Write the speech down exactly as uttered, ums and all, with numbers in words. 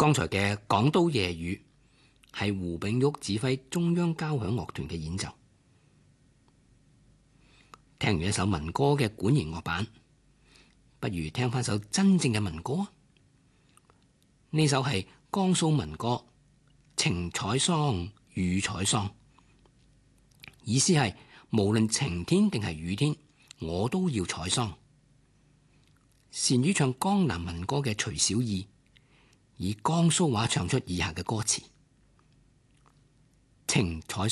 剛才嘅《港都夜雨》係胡炳玉指揮中央交響樂團嘅演奏。聽完一首民歌嘅管弦樂版，不如聽翻首真正嘅民歌。呢首係江蘇民歌《晴采桑雨采桑》，意思係無論晴天定係雨天，我都要採桑。善於唱江南民歌嘅徐小義，以江蘇話唱出以下嘅歌詞：晴采